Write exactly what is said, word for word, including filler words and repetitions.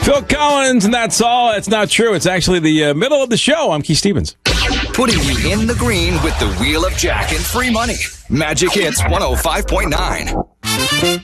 Phil Collins, and that's all. It's not true. It's actually the uh, middle of the show. I'm Keith Stevens. Putting you in the green with the Wheel of Jack and free money. Magic Hits one oh five point nine.